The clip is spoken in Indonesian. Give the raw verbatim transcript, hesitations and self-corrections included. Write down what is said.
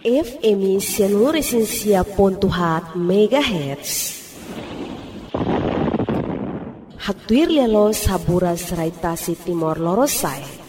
F M Sianuresensia pontuhat megahertz. Hatuir lelo sabura seraitasi Timor Lorosai.